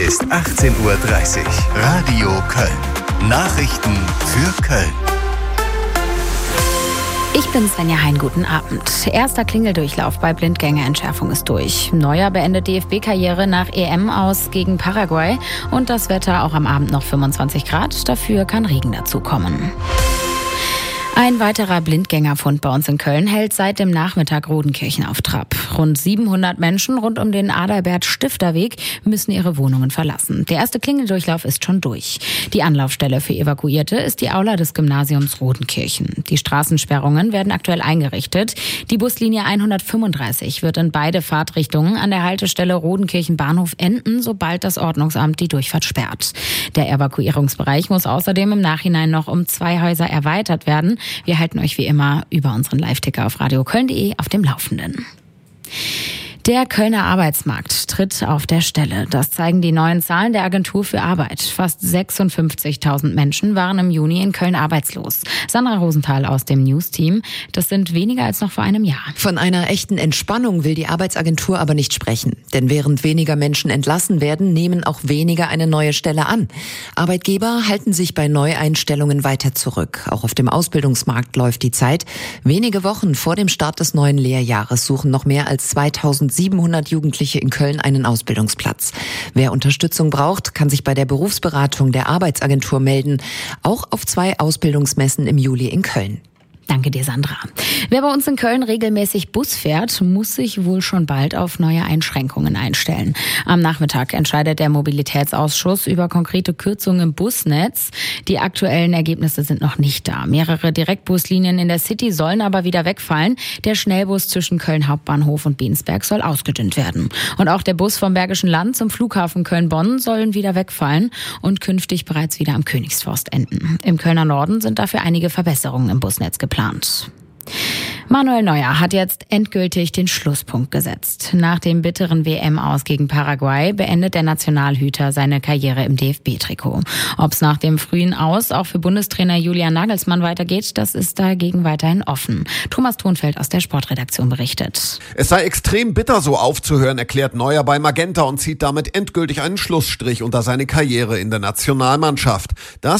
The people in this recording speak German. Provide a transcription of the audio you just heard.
ist 18:30 Uhr. Radio Köln. Nachrichten für Köln. Ich bin Svenja Hein, guten Abend. Erster Klingeldurchlauf bei Blindgängerentschärfung ist durch. Neuer beendet DFB-Karriere nach EM aus gegen Paraguay. Und das Wetter auch am Abend noch 25 Grad. Dafür kann Regen dazukommen. Ein weiterer Blindgängerfund bei uns in Köln hält seit dem Nachmittag Rodenkirchen auf Trab. Rund 700 Menschen rund um den Adalbert-Stifter-Weg müssen ihre Wohnungen verlassen. Der erste Klingeldurchlauf ist schon durch. Die Anlaufstelle für Evakuierte ist die Aula des Gymnasiums Rodenkirchen. Die Straßensperrungen werden aktuell eingerichtet. Die Buslinie 135 wird in beide Fahrtrichtungen an der Haltestelle Rodenkirchen Bahnhof enden, sobald das Ordnungsamt die Durchfahrt sperrt. Der Evakuierungsbereich muss außerdem im Nachhinein noch um 2 Häuser erweitert werden. Wir halten euch wie immer über unseren Live-Ticker auf radioköln.de auf dem Laufenden. Der Kölner Arbeitsmarkt tritt auf der Stelle. Das zeigen die neuen Zahlen der Agentur für Arbeit. Fast 56.000 Menschen waren im Juni in Köln arbeitslos. Sandra Rosenthal aus dem News-Team. Das sind weniger als noch vor einem Jahr. Von einer echten Entspannung will die Arbeitsagentur aber nicht sprechen. Denn während weniger Menschen entlassen werden, nehmen auch weniger eine neue Stelle an. Arbeitgeber halten sich bei Neueinstellungen weiter zurück. Auch auf dem Ausbildungsmarkt läuft die Zeit. Wenige Wochen vor dem Start des neuen Lehrjahres suchen noch mehr als 2.700 Jugendliche in Köln einen Ausbildungsplatz. Wer Unterstützung braucht, kann sich bei der Berufsberatung der Arbeitsagentur melden. Auch auf 2 Ausbildungsmessen im Juli in Köln. Danke dir, Sandra. Wer bei uns in Köln regelmäßig Bus fährt, muss sich wohl schon bald auf neue Einschränkungen einstellen. Am Nachmittag entscheidet der Mobilitätsausschuss über konkrete Kürzungen im Busnetz. Die aktuellen Ergebnisse sind noch nicht da. Mehrere Direktbuslinien in der City sollen aber wieder wegfallen. Der Schnellbus zwischen Köln Hauptbahnhof und Bensberg soll ausgedünnt werden. Und auch der Bus vom Bergischen Land zum Flughafen Köln-Bonn sollen wieder wegfallen und künftig bereits wieder am Königsforst enden. Im Kölner Norden sind dafür einige Verbesserungen im Busnetz geplant. Manuel Neuer hat jetzt endgültig den Schlusspunkt gesetzt. Nach dem bitteren WM-Aus gegen Paraguay beendet der Nationalhüter seine Karriere im DFB-Trikot. Ob es nach dem frühen Aus auch für Bundestrainer Julian Nagelsmann weitergeht, das ist dagegen weiterhin offen. Thomas Thonfeld aus der Sportredaktion berichtet. Es sei extrem bitter, so aufzuhören, erklärt Neuer bei Magenta und zieht damit endgültig einen Schlussstrich unter seine Karriere in der Nationalmannschaft. Das